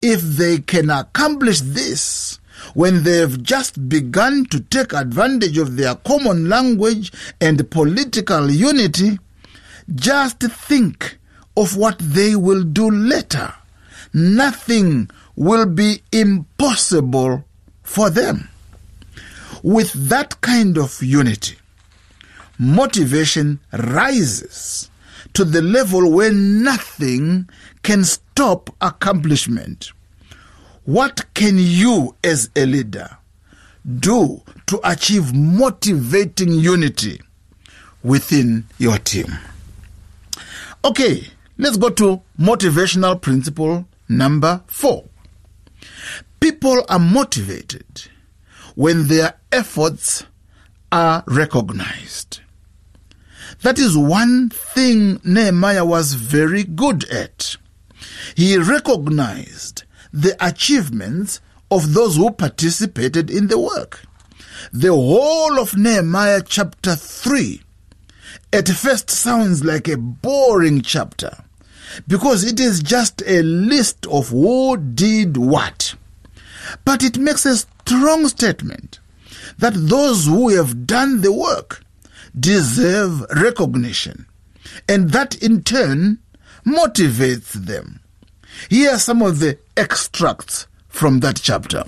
if they can accomplish this when they've just begun to take advantage of their common language and political unity, just think of what they will do later. Nothing will be impossible for them. With that kind of unity, motivation rises to the level where nothing can stop accomplishment. What can you as a leader do to achieve motivating unity within your team? Okay, let's go to motivational principle number 4. People are motivated when their efforts are recognized. That is one thing Nehemiah was very good at. He recognized the achievements of those who participated in the work. The whole of Nehemiah chapter 3 at first sounds like a boring chapter because it is just a list of who did what. But it makes a strong statement that those who have done the work deserve recognition, and that in turn motivates them. Here are some of the extracts from that chapter.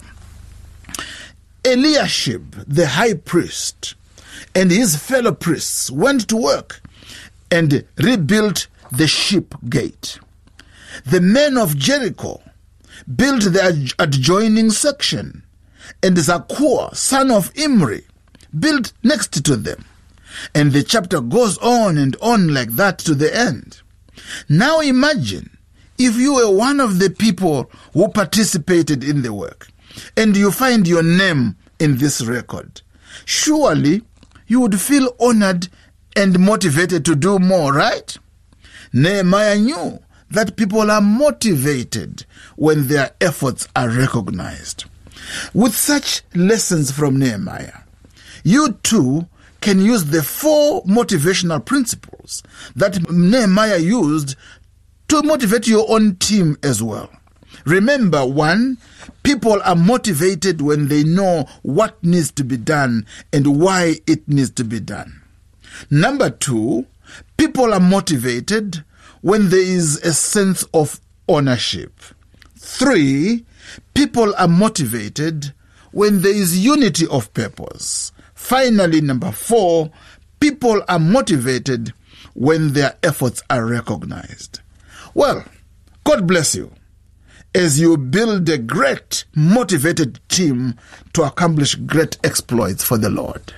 Eliashib, the high priest, and his fellow priests went to work and rebuilt the sheep gate. The men of Jericho built the adjoining section, and Zakur, son of Imri, built next to them. And the chapter goes on and on like that to the end. Now imagine if you were one of the people who participated in the work and you find your name in this record. Surely you would feel honored and motivated to do more, right? Nehemiah knew that people are motivated when their efforts are recognized. With such lessons from Nehemiah, you too can use the 4 motivational principles that Nehemiah used to motivate your own team as well. Remember, 1, people are motivated when they know what needs to be done and why it needs to be done. Number 2, people are motivated when there is a sense of ownership. 3, people are motivated when there is unity of purpose. Finally, number 4, people are motivated when their efforts are recognized. Well, God bless you as you build a great, motivated team to accomplish great exploits for the Lord.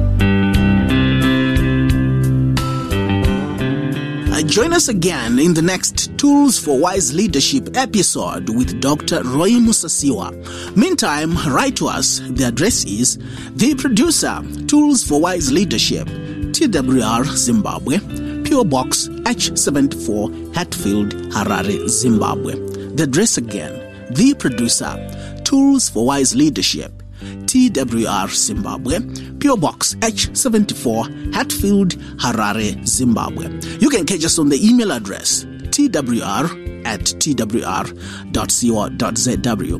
Join us again in the next Tools for Wise Leadership episode with Dr. Roy Musasiwa. Meantime, write to us. The address is The Producer, Tools for Wise Leadership, TWR, Zimbabwe, P.O. Box H74, Hatfield, Harare, Zimbabwe. The address again, The Producer, Tools for Wise Leadership, TWR, Zimbabwe, P.O. Box H74, Hatfield, Harare, Zimbabwe. You can catch us on the email address twr@twr.co.zw,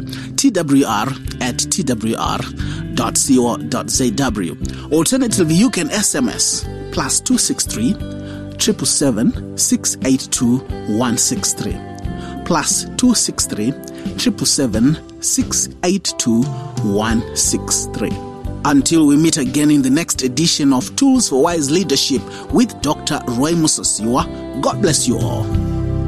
twr@twr.co.zw. Alternatively, you can SMS +263 777 682 163, +263 777 682 163. Until we meet again in the next edition of Tools for Wise Leadership with Dr. Roy Musasiwa, God bless you all.